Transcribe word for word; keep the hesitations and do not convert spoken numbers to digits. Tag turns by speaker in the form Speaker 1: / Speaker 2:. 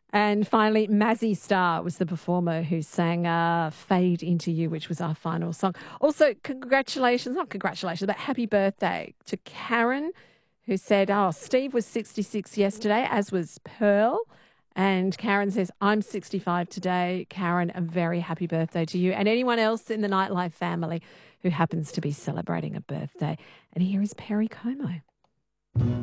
Speaker 1: And finally, Mazzy Star was the performer who sang uh, Fade Into You, which was our final song. Also, congratulations, not congratulations, but happy birthday to Karen, who said, oh, Steve was sixty-six yesterday, as was Pearl. And Karen says, I'm sixty-five today. Karen, a very happy birthday to you and anyone else in the Nightlife family who happens to be celebrating a birthday. And here is Perry Como.